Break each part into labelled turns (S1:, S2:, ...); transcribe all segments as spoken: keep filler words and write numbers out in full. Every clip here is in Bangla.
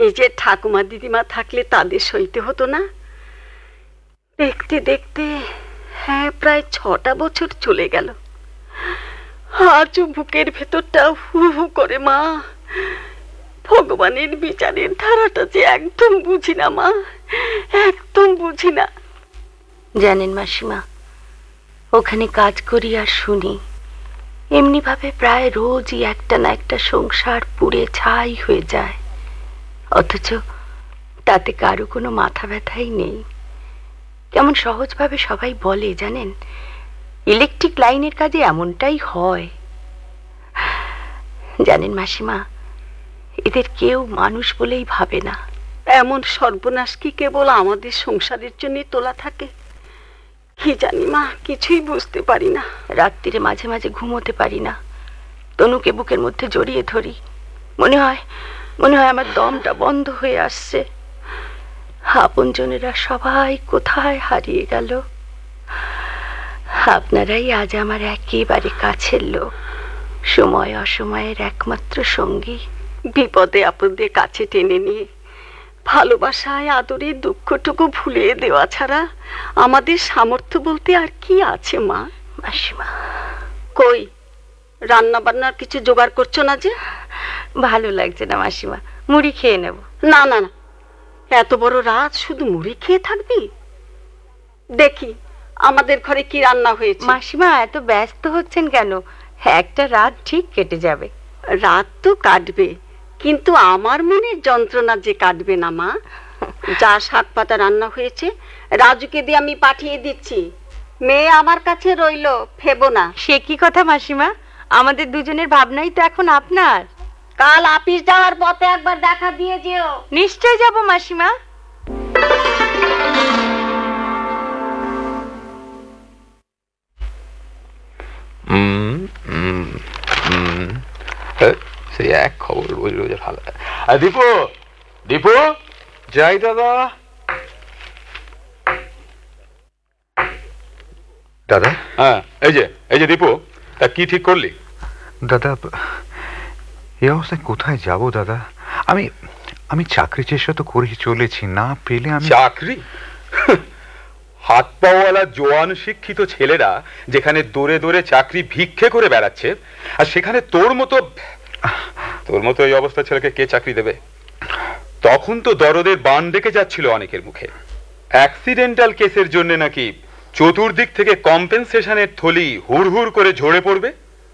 S1: নিজের ঠাকুমা দিদিমা থাকলে তাদের সইতে হতো না। দেখতে দেখতে হ্যাঁ প্রায় ছটা বছর চলে গেল। আজও বুকের ভেতরটা হু হু করে মা। ভগবানের বিচারের ধারাটা যে একদম বুঝি না মা, একদম বুঝি না।
S2: জানেন মাসিমা, ওখানে কাজ করি আর শুনি এমনি ভাবে প্রায় রোজই একটা না একটা সংসার পুড়ে ছাই হয়ে যায়, অথচ তাতে কারো কোনো মাথা ব্যথাই নেই। কেমন সহজভাবে সবাই বলে জানেন, ইলেকট্রিক লাইনের কাজে এমনটাই হয়। জানেন মাসিমা, এদের কেউ মানুষ বলেই ভাবে না।
S1: এমন সর্বনাশ কি কেবল আমাদের সংসারের জন্য তোলা থাকে? কি জানি মা, কিছুই বুঝতে পারি না।
S2: রাত্রিরে মাঝে মাঝে ঘুমোতে পারি না, তনুকে বুকের মধ্যে জড়িয়ে ধরি। মনে হয় মনে হয় আমার দমটা বন্ধ হয়ে আসছে। আপনজনেরা সবাই কোথায় হারিয়ে গেল। আপনারাই আজ আমার একেবারে কাছের লোক, সময় অসময়ের একমাত্র সঙ্গী।
S1: বিপদে আপদে কাছে টেনে নিয়ে ভালোবাসায় আদরে দুঃখটুকু ভুলিয়ে দেওয়া ছাড়া আমাদের সামর্থ্য বলতে আর কি আছে মা?
S2: মাসিমা,
S1: কই রান্না বান্নার কিছু জোগাড় করছো না যে?
S2: ভালো লাগছে না মাসিমা, মুড়ি খেয়ে নেব।
S1: না না না, এত বড় রাত শুধু মুড়ি খেয়ে থাকবি? দেখি আমাদের ঘরে কি রান্না হয়েছে।
S2: মাসিমা, এত ব্যস্ত হচ্ছেন কেন? একটা রাত ঠিক কেটে যাবে।
S1: রাত তো কাটবে, কিন্তু আমার মনের যন্ত্রণা যে কাটবে না মা। যা শাক পাতা রান্না হয়েছে রাজুকে দিয়ে আমি পাঠিয়ে দিচ্ছি। মেয়ে আমার কাছে রইল, ফেবো না।
S2: সে কি কথা মাসিমা, আমাদের দুজনের ভাবনাই তো এখন আপনার।
S1: কাল অফিস যাওয়ার পথে একবার দেখা দিয়ে যেও।
S2: নিশ্চয় যাব মাসিমা।
S3: সেই এক খবর রোজ রোজ ভালো। দীপু, দীপু, যাই দাদা।
S4: দাদা?
S3: হ্যাঁ, এই যে এই যে দীপু, তা কি ঠিক করলি?
S4: দাদা, এই অবস্থায় কোথায় যাব দাদা? আমি আমি চাকরি চেষ্টা তো করে চলেছি, না পেলে আমি।
S3: চাকরি? হাত পাওয়ালা জোয়ান শিক্ষিত ছেলেরা যেখানে দৌড়ে দৌড়ে চাকরি ভিক্ষে করে বেড়াচ্ছে, আর সেখানে তোর মতো তোর মতো এই অবস্থা ছেলেকে কে চাকরি দেবে? তখন তো দরদের বান ডেকে যাচ্ছিল অনেকের মুখে। অ্যাক্সিডেন্টাল কেসের জন্য নাকি চতুর্দিক থেকে কম্পেনসেশনের থলি হুড় হুড় করে ঝরে পড়বে।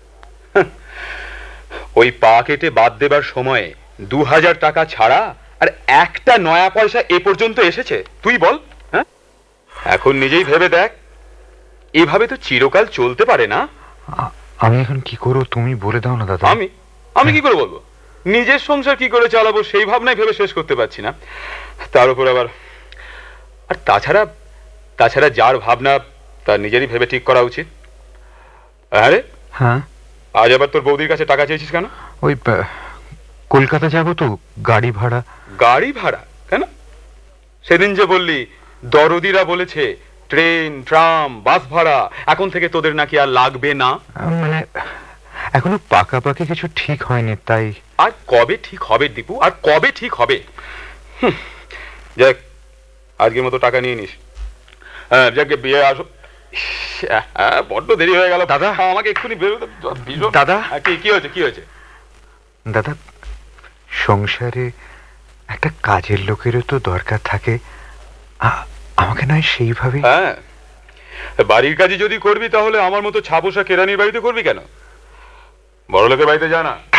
S3: ওই পা কেটে বাদ দেবার সময়ে দু হাজার টাকা ছাড়া আর একটা নয়া পয়সা এ পর্যন্ত এসেছে? তুই বল। হ্যাঁ, এখন নিজেই ভেবে দেখ, এভাবে তো চিরকাল চলতে পারে না।
S4: আমি এখন কি করব তুমি বলে দাও না দাদা।
S3: আমি আমি কি করে বলবো? নিজের সংসার কি করে চালাবো সেই ভাবনাই ভেবে শেষ করতে পারছি না। তার উপর আবার আর তাছাড়া তাছাড়া যার ভাবনা তার নিজেরই ভেবে ঠিক করা উচিত। আরে
S4: হ্যাঁ,
S3: আজ আবার তোর বৌদির কাছে টাকা চেয়েছিস কেন?
S4: ওই কলকাতা যাব তো, গাড়ি ভাড়া।
S3: গাড়ি ভাড়া কেন? সেদিন যে বললি দরদিরা বলেছে ট্রেন, ট্রাম, বাস ভাড়া এখন থেকে তোদের নাকি আর লাগবে না।
S4: মানে এখনো পাকাপাকি কিছু ঠিক হয়নি, তাই।
S3: আর কবে ঠিক হবে দীপু, আর কবে ঠিক হবে? যাক, আজকের মতো টাকা নিয়ে নিস। হ্যাঁ, যাকে বিয়ে আসো। বড্ড দেরি হয়ে গেল
S4: দাদা।
S3: আমাকে এক্ষুনি বেরোতে।
S4: দাদা,
S3: কি কি হয়েছে কি হয়েছে
S4: দাদা, সংসারে একটা কাজের লোকেরও তো দরকার থাকে, আমাকে নয় সেইভাবে।
S3: হ্যাঁ, বাড়ির কাজে যদি করবি তাহলে আমার মতো ছাপোষা কেরানির বাড়িতে করবি কেন? বড় লোকের বাড়িতে যা না।